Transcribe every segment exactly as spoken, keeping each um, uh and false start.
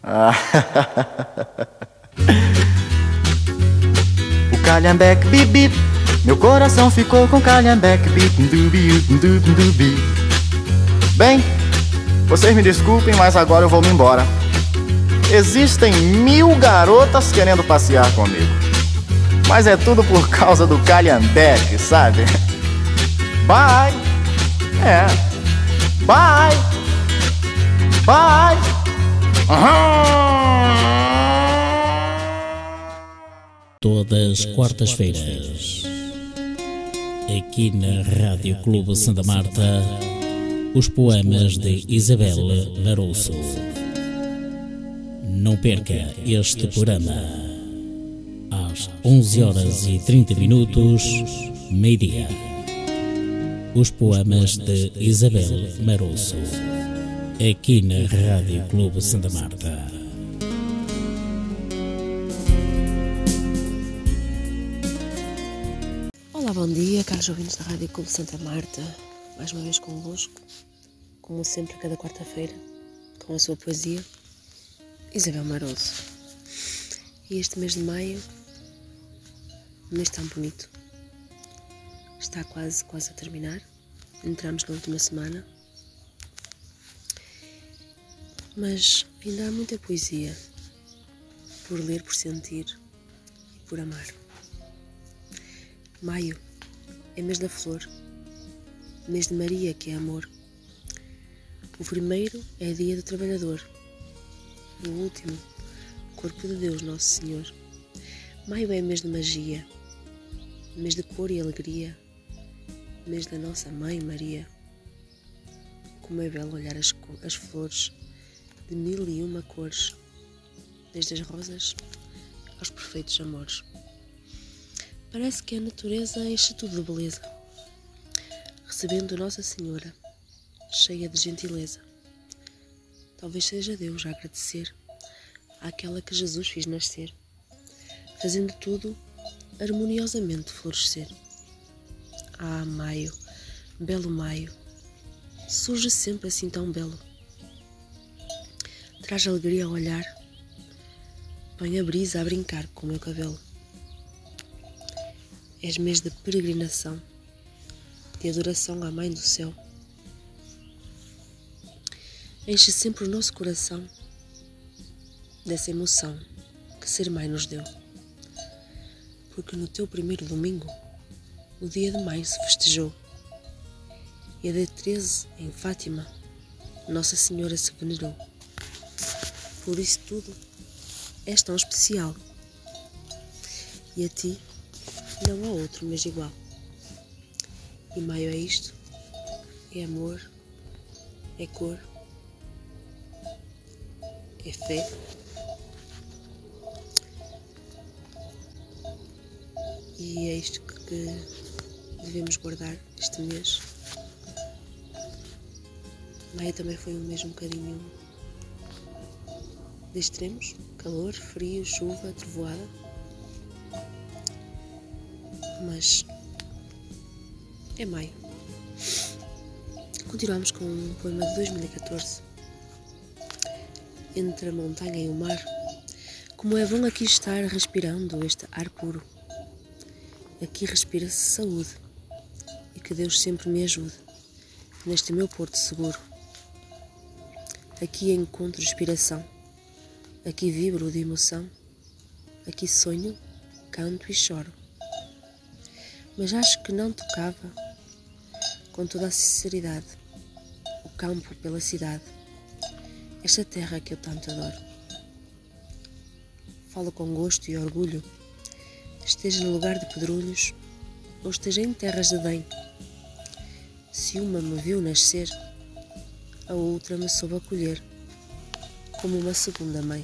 Ah. O calhambeque bip bip, meu coração ficou com calhambeque bip dubi dubi dubi. Bem, vocês me desculpem, mas agora eu vou me embora. Existem mil garotas querendo passear comigo, mas é tudo por causa do calhambeque, sabe? Bye! É. Bye! Bye! Uhum. Todas as quartas-feiras, aqui na Rádio Clube Santa Marta, os poemas de Isabel Larouço. Não perca este programa às onze horas e trinta minutos, meio-dia. Os poemas de Isabel Larouço, aqui na Rádio Clube Santa Marta. Olá, bom dia, caros ouvintes da Rádio Clube Santa Marta. Mais uma vez convosco, como sempre, cada quarta-feira, com a sua poesia, Isabel Larouço. E este mês de maio, um mês tão bonito, está quase, quase a terminar. Entramos na última semana, mas ainda há muita poesia por ler, por sentir e por amar. Maio é mês da flor, mês de Maria, que é amor. O primeiro é dia do trabalhador, o último, corpo de Deus Nosso Senhor. Maio é mês de magia, mês de cor e alegria, mês da nossa Mãe Maria. Como é belo olhar as, as flores de mil e uma cores, desde as rosas aos perfeitos amores. Parece que a natureza enche tudo de beleza, recebendo Nossa Senhora, cheia de gentileza. Talvez seja Deus a agradecer àquela que Jesus fez nascer, fazendo tudo harmoniosamente florescer. Ah, maio, belo maio, surge sempre assim tão belo. Traz alegria ao olhar, põe a brisa a brincar com o meu cabelo. És mês de peregrinação, de adoração à Mãe do Céu. Enche sempre o nosso coração dessa emoção que ser Mãe nos deu. Porque no teu primeiro domingo, o dia de maio se festejou. E a dia treze, em Fátima, Nossa Senhora se venerou. Por isso tudo és tão especial. E a ti não há outro mês igual. E maio é isto, é amor, é cor, é fé. E é isto que devemos guardar este mês. Maio também foi um mês um bocadinho de extremos, calor, frio, chuva, trovoada. Mas é maio. Continuamos com um poema de dois mil e catorze. Entre a montanha e o mar, como é bom aqui estar respirando este ar puro. Aqui respira-se saúde, e que Deus sempre me ajude neste meu porto seguro. Aqui encontro inspiração, aqui vibro de emoção, aqui sonho, canto e choro. Mas acho que não tocava, com toda a sinceridade, o campo pela cidade, esta terra que eu tanto adoro. Falo com gosto e orgulho, esteja no lugar de pedrulhos, ou esteja em terras de bem. Se uma me viu nascer, a outra me soube acolher, como uma segunda mãe.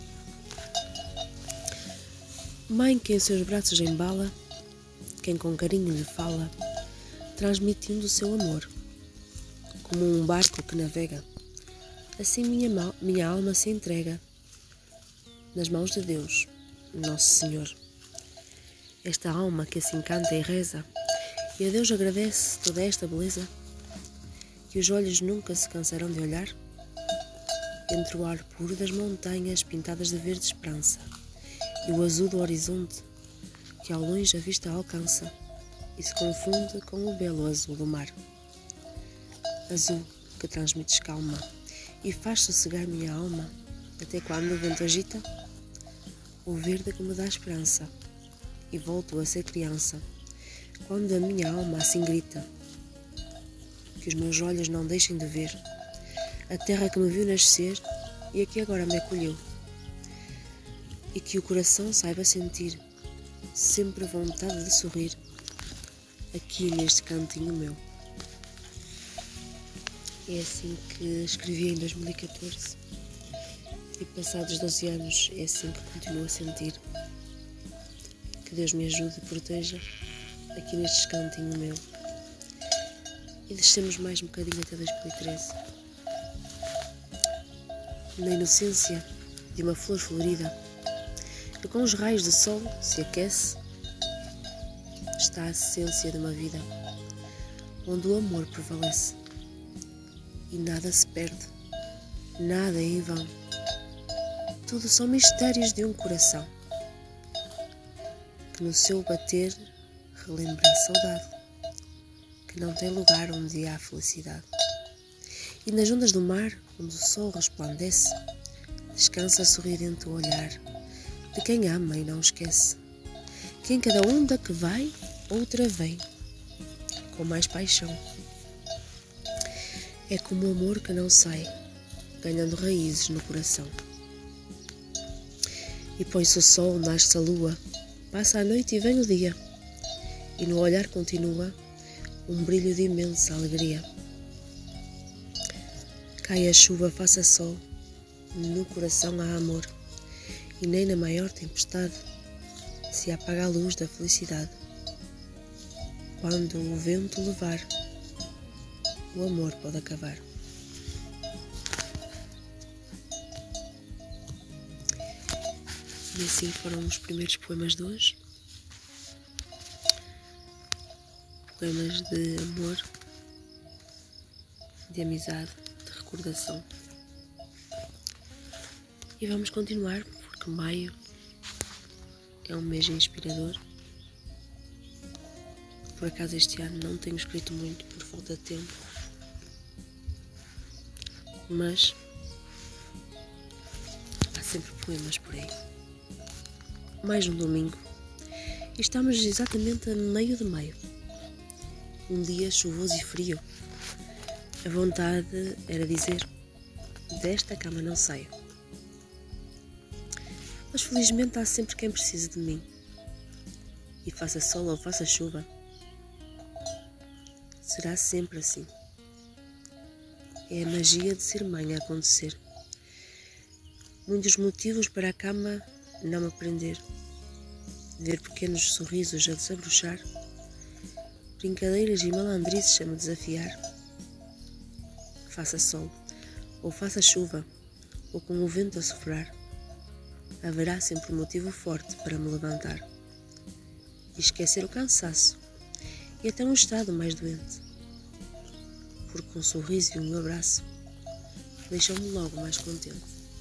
Mãe que em seus braços embala, quem com carinho lhe fala, transmitindo o seu amor. Como um barco que navega, assim minha, minha alma se entrega nas mãos de Deus, Nosso Senhor. Esta alma que assim canta e reza, e a Deus agradece toda esta beleza, que os olhos nunca se cansarão de olhar. entre o ar puro das montanhas pintadas de verde esperança e o azul do horizonte que ao longe a vista alcança e se confunde com o belo azul do mar. Azul que transmites calma e faz sossegar minha alma até quando o vento agita o verde que me dá esperança e volto a ser criança quando a minha alma assim grita que os meus olhos não deixem de ver a terra que me viu nascer e a que agora me acolheu, e que o coração saiba sentir sempre vontade de sorrir aqui neste cantinho meu. É assim que escrevi em dois mil e catorze e passados doze anos é assim que continuo a sentir. Que Deus me ajude e proteja aqui neste cantinho meu. E descemos mais um bocadinho até dois mil e treze. Na inocência de uma flor florida, que com os raios de sol se aquece, está a essência de uma vida, onde o amor prevalece. E nada se perde, nada é em vão. Tudo são mistérios de um coração, que no seu bater relembra a saudade, que não tem lugar onde há felicidade. E nas ondas do mar, onde o sol resplandece, descansa sorridente o olhar de quem ama e não esquece, que em cada onda que vai, outra vem, com mais paixão. É como o amor que não sai, ganhando raízes no coração. E põe-se o sol, nasce a lua, passa a noite e vem o dia, e no olhar continua um brilho de imensa alegria. Cai a chuva, faça sol, no coração há amor, e nem na maior tempestade se apaga a luz da felicidade. Quando o vento levar, o amor pode acabar. E assim foram os primeiros poemas de hoje. Poemas de amor, de amizade, de recordação. E vamos continuar, porque maio é um mês inspirador. Por acaso este ano não tenho escrito muito por falta de tempo, mas há sempre poemas por aí. Mais um domingo e estamos exatamente a meio de maio. Um dia chuvoso e frio. A vontade era dizer: desta cama não saio. Mas felizmente há sempre quem precise de mim. E faça sol ou faça chuva, será sempre assim. É a magia de ser mãe a acontecer. Muitos motivos para a cama não me prender. Ver pequenos sorrisos a desabrochar, brincadeiras e malandrices a me desafiar. Faça sol, ou faça chuva, ou com o vento a soprar, haverá sempre um motivo forte para me levantar e esquecer o cansaço e até um estado mais doente, porque um sorriso e um abraço deixam-me logo mais contente.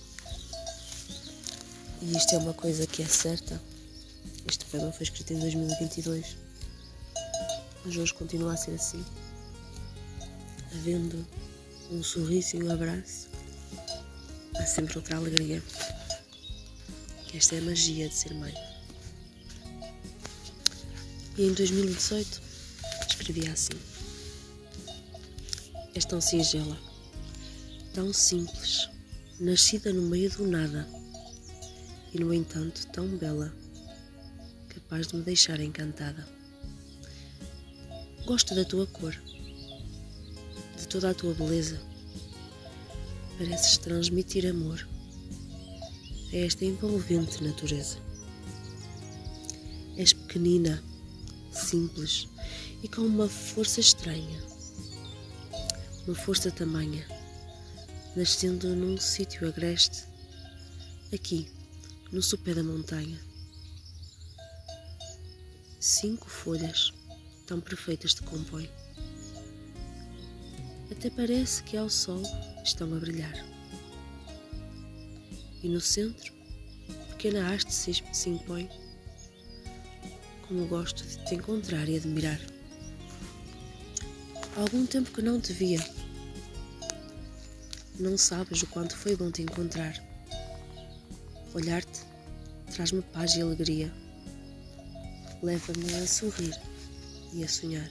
E isto é uma coisa que é certa. Este poema foi escrito em dois mil e vinte e dois, mas hoje continua a ser assim. Havendo um sorriso e um abraço, há sempre outra alegria. Esta é a magia de ser mãe. E em dois mil e dezoito escrevia assim: és tão singela, tão simples, nascida no meio do nada, e no entanto tão bela, capaz de me deixar encantada. Gosto da tua cor, de toda a tua beleza. Pareces transmitir amor a esta envolvente natureza. És pequenina, simples e com uma força estranha, uma força tamanha, nascendo num sítio agreste, aqui, no sopé da montanha. Cinco folhas tão perfeitas te compõem. Até parece que ao sol estão a brilhar. E no centro, pequena haste se se impõe. Como gosto de te encontrar e admirar. Há algum tempo que não te via. Não sabes o quanto foi bom te encontrar. Olhar-te traz-me paz e alegria. Leva-me a sorrir e a sonhar.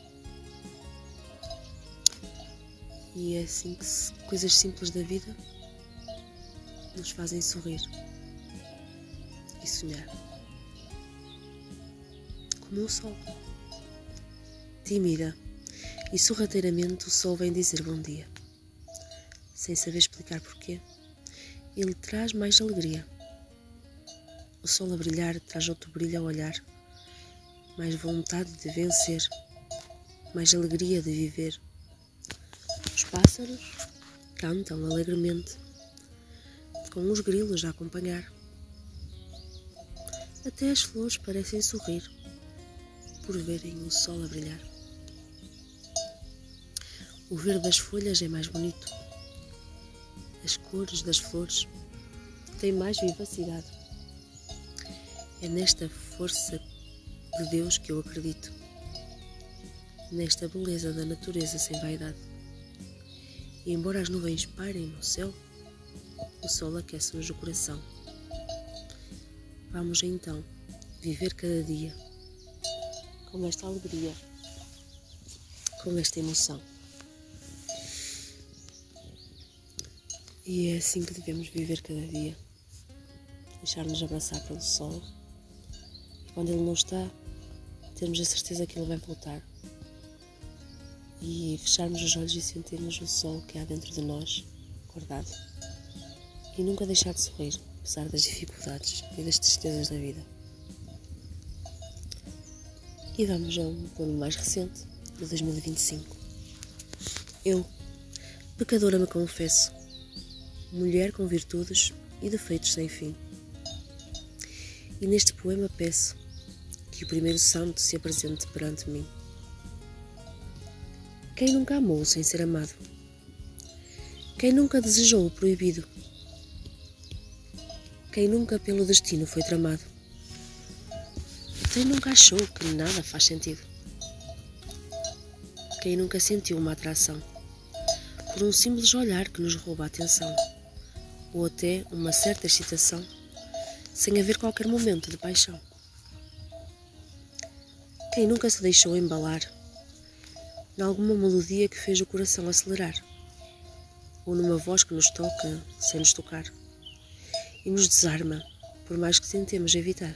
E é assim que se, coisas simples da vida nos fazem sorrir e sonhar. Como o sol. Tímida e sorrateiramente o sol vem dizer bom dia. Sem saber explicar porquê, ele traz mais alegria. O sol a brilhar traz outro brilho ao olhar, mais vontade de vencer, mais alegria de viver. Os pássaros cantam alegremente, com os grilos a acompanhar. Até as flores parecem sorrir, por verem o sol a brilhar. O verde das folhas é mais bonito. As cores das flores têm mais vivacidade. É nesta força de Deus que eu acredito. Nesta beleza da natureza sem vaidade. E embora as nuvens parem no céu, o sol aquece-nos o coração. Vamos então viver cada dia com esta alegria, com esta emoção. E é assim que devemos viver cada dia. Deixar-nos abraçar pelo sol. E quando ele não está, termos a certeza que ele vai voltar. E fecharmos os olhos e sentirmos o sol que há dentro de nós, guardado. E nunca deixar de sorrir, apesar das dificuldades e das tristezas da vida. E vamos a um poema mais recente, de dois mil e vinte e cinco. Eu, pecadora, me confesso, mulher com virtudes e defeitos sem fim. E neste poema peço que o primeiro santo se apresente perante mim. Quem nunca amou sem ser amado? Quem nunca desejou o proibido? Quem nunca pelo destino foi tramado? Quem nunca achou que nada faz sentido? Quem nunca sentiu uma atração por um simples olhar que nos rouba a atenção? Ou até uma certa excitação, sem haver qualquer momento de paixão? Quem nunca se deixou embalar nalguma melodia que fez o coração acelerar, ou numa voz que nos toca sem nos tocar, e nos desarma, por mais que tentemos evitar?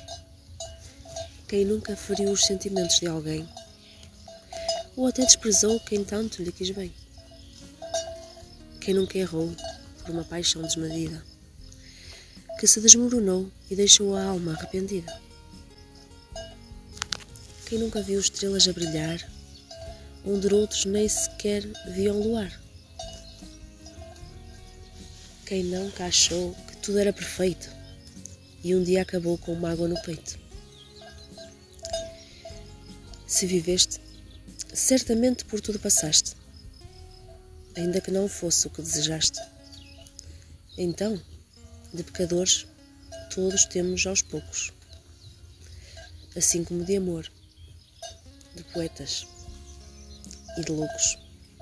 Quem nunca feriu os sentimentos de alguém, ou até desprezou quem tanto lhe quis bem? Quem nunca errou por uma paixão desmedida, que se desmoronou e deixou a alma arrependida? Quem nunca viu estrelas a brilhar, onde outros nem sequer viam o luar? Quem nunca achou que tudo era perfeito e um dia acabou com mágoa no peito? Se viveste, certamente por tudo passaste, ainda que não fosse o que desejaste. Então, de pecadores, todos temos aos poucos, assim como de amor, de poetas e de loucos.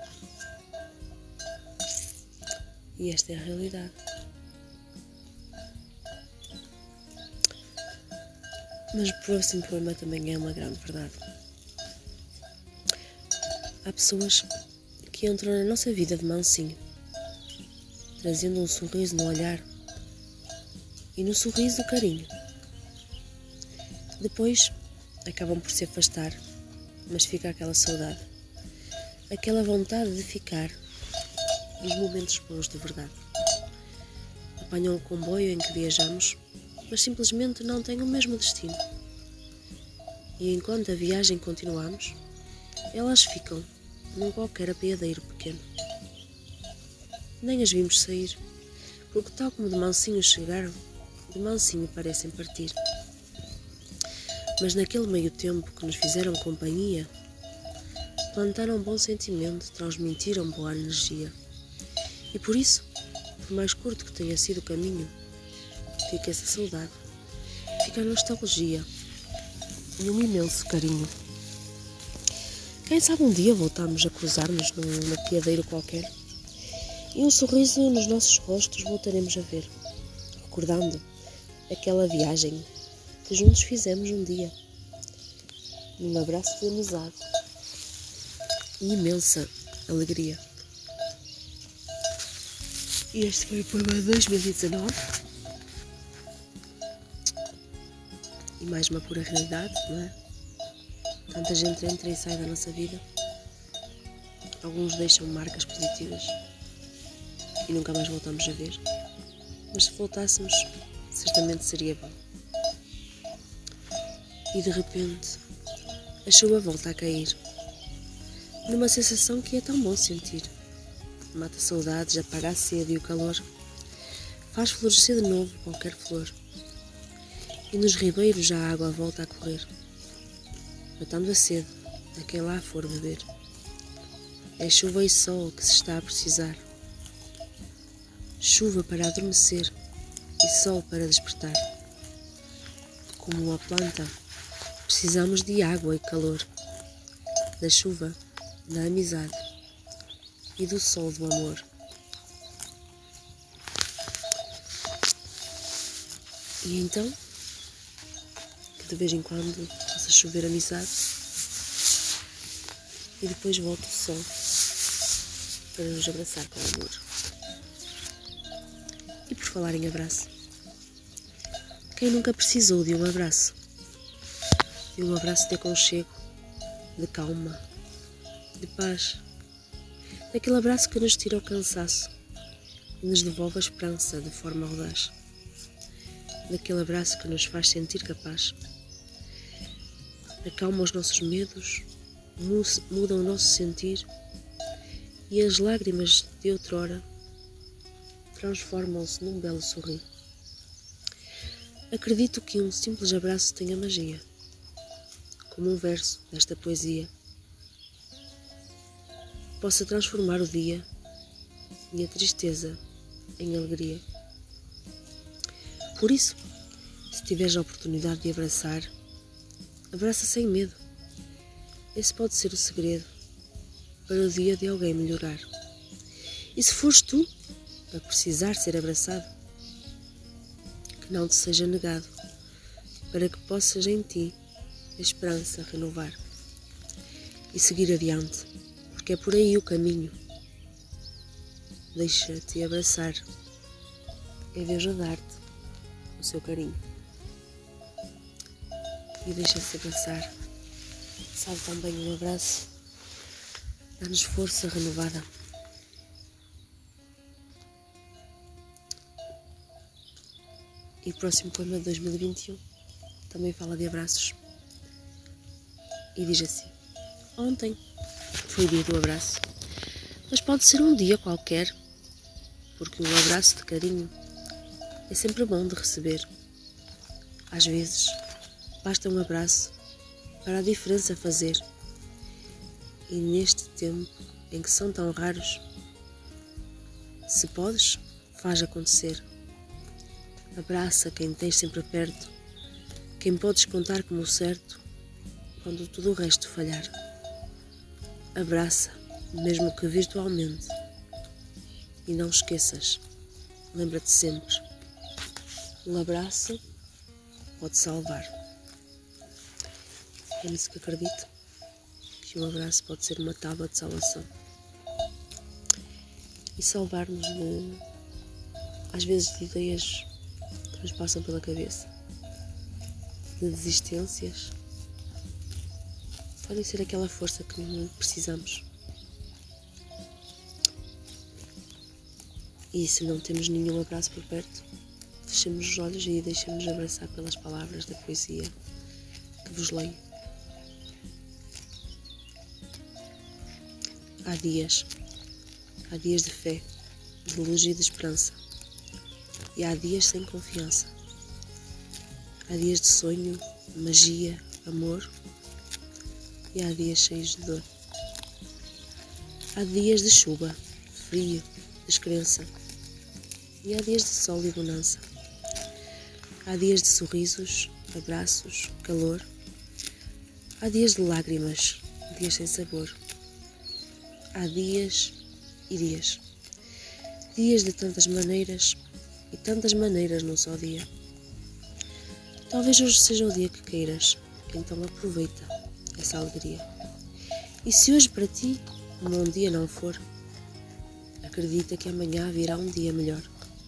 E esta é a realidade. Mas o próximo poema também é uma grande verdade. Há pessoas que entram na nossa vida de mansinho, trazendo um sorriso no olhar e no sorriso o carinho. Depois acabam por se afastar, mas fica aquela saudade, aquela vontade de ficar nos momentos bons de verdade. Apanham o comboio em que viajamos, mas simplesmente não têm o mesmo destino. E enquanto a viagem continuamos, elas ficam num qualquer apeadeiro pequeno. Nem as vimos sair, porque tal como de mansinho chegaram, de mansinho parecem partir. Mas naquele meio tempo que nos fizeram companhia, plantaram bom sentimento, transmitiram boa energia. E por isso, por mais curto que tenha sido o caminho, fica essa saudade, fica a nostalgia e um imenso carinho. Quem sabe um dia voltamos a cruzar-nos num apiadeiro qualquer e um sorriso nos nossos rostos voltaremos a ver, recordando aquela viagem que juntos fizemos um dia, num abraço de amizade e imensa alegria. E este foi o poema de dois mil e dezanove e mais uma pura realidade, não é? Tanta gente entra e sai da nossa vida, alguns deixam marcas positivas e nunca mais voltamos a ver, mas se voltássemos certamente seria bom. E de repente a chuva volta a cair, numa sensação que é tão bom sentir. Mata saudades, apaga a sede e o calor, faz florescer de novo qualquer flor. E nos ribeiros a água volta a correr, matando a sede a quem lá for beber. É chuva e sol que se está a precisar, chuva para adormecer e sol para despertar. Como uma planta, precisamos de água e calor, da chuva, da amizade e do sol do amor. E então, que de vez em quando possa chover amizade e depois volta o sol para nos abraçar com amor. E por falar em abraço, quem nunca precisou de um abraço? De um abraço de aconchego, de calma, de paz. Daquele abraço que nos tira o cansaço e nos devolve a esperança de forma audaz. Daquele abraço que nos faz sentir capaz. Acalma os nossos medos, muda o nosso sentir e as lágrimas de outrora transformam-se num belo sorrir. Acredito que um simples abraço tenha magia, como um verso desta poesia possa transformar o dia e a tristeza em alegria. Por isso, se tiveres a oportunidade de abraçar, abraça sem medo. Esse pode ser o segredo para o dia de alguém melhorar. E se fores tu a precisar ser abraçado, que não te seja negado, para que possas em ti a esperança renovar e seguir adiante, porque é por aí o caminho. Deixa-te abraçar, é Deus a dar-te o seu carinho. E deixa-se abraçar, sabe também um abraço, dá-nos força renovada. E o próximo poema de dois mil e vinte e um também fala de abraços e diz assim: ontem foi o dia do abraço, mas pode ser um dia qualquer, porque um abraço de carinho é sempre bom de receber. Às vezes basta um abraço para a diferença fazer, e neste tempo em que são tão raros, se podes, faz acontecer. Abraça quem tens sempre perto, quem podes contar como certo quando tudo o resto falhar. Abraça, mesmo que virtualmente, e não esqueças, lembra-te sempre, um abraço pode salvar. É nisso que acredito, que um abraço pode ser uma tábua de salvação e salvar-nos de, às vezes, de ideias que nos passam pela cabeça, de desistências. Podem ser aquela força que precisamos. E se não temos nenhum abraço por perto, fechemos os olhos e deixemos-nos abraçar pelas palavras da poesia que vos leio. Há dias, há dias de fé, de luz e de esperança, e há dias sem confiança. Há dias de sonho, magia, amor, e há dias cheios de dor. Há dias de chuva, frio, descrença, e há dias de sol e bonança. Há dias de sorrisos, abraços, calor. Há dias de lágrimas, dias sem sabor. Há dias e dias. Dias de tantas maneiras e tantas maneiras num só dia. Talvez hoje seja o dia que queiras, então aproveita essa alegria. E se hoje para ti um bom dia não for, acredita que amanhã virá um dia melhor.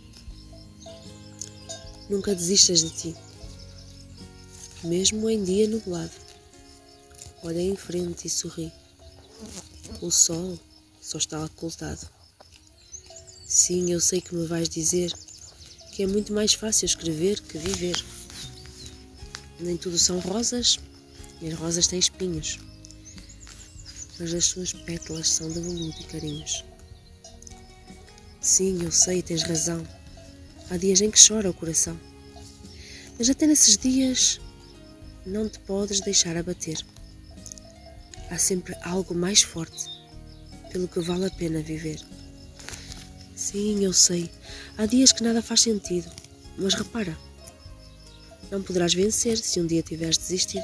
Nunca desistas de ti, mesmo em dia nublado. Olha em frente e sorri. O sol só está ocultado. Sim, eu sei que me vais dizer que é muito mais fácil escrever que viver. Nem tudo são rosas, e as rosas têm espinhos, mas as suas pétalas são de veludo e carinhos. Sim, eu sei, tens razão. Há dias em que chora o coração, mas até nesses dias não te podes deixar abater. Há sempre algo mais forte pelo que vale a pena viver. Sim, eu sei, há dias que nada faz sentido, mas repara, não poderás vencer se um dia tiveres desistido.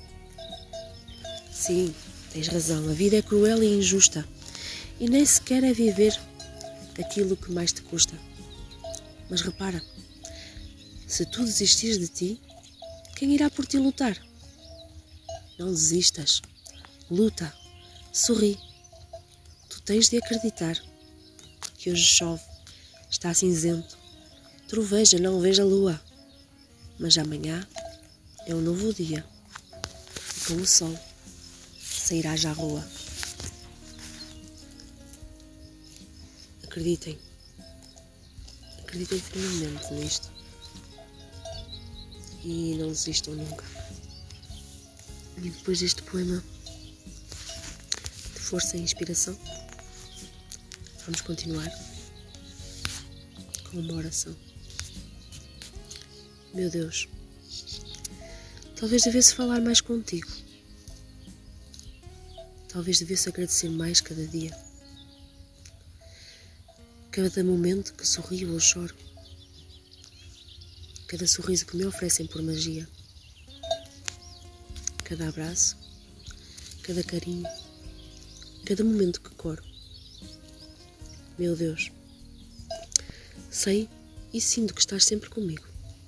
Sim, tens razão, a vida é cruel e injusta e nem sequer é viver aquilo que mais te custa. Mas repara, se tu desistires de ti, quem irá por ti lutar? Não desistas, luta, sorri. Tu tens de acreditar que hoje chove, está cinzento, troveja, não veja a lua, mas amanhã é um novo dia e com o sol sairás à rua. Acreditem, acreditem firmemente nisto e não desistam nunca. E depois deste poema de força e inspiração, vamos continuar com uma oração. Meu Deus, talvez devesse falar mais contigo. Talvez devesse agradecer mais cada dia. Cada momento que sorrio ou choro. Cada sorriso que me oferecem por magia. Cada abraço. Cada carinho. Cada momento que coro. Meu Deus, sei e sinto que estás sempre comigo.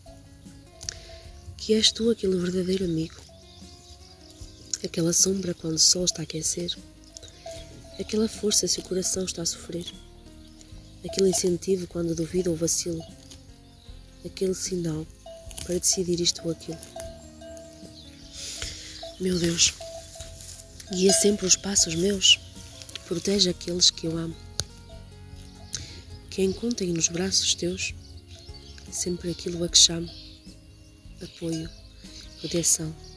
Que és tu aquele verdadeiro amigo. Aquela sombra quando o sol está a aquecer. Aquela força se o coração está a sofrer. Aquele incentivo quando duvido ou vacilo. Aquele sinal para decidir isto ou aquilo. Meu Deus, guia sempre os passos meus. Protege aqueles que eu amo. Que encontrem nos braços teus sempre aquilo a que chamo. Apoio, proteção.